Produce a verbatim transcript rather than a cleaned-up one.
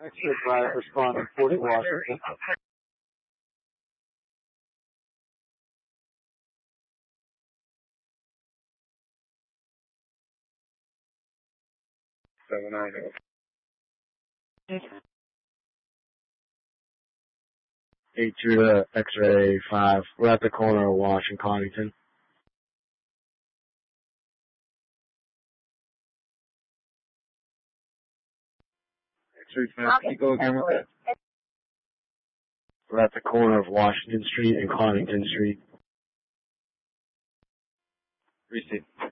Extra drive responding Fort Washington. Seven nine zero. Eight two to X-ray five. We're at the corner of Wash and Connington. X-ray five. Can you go again with that? We're at the corner of Washington Street and Connington Street. Receive.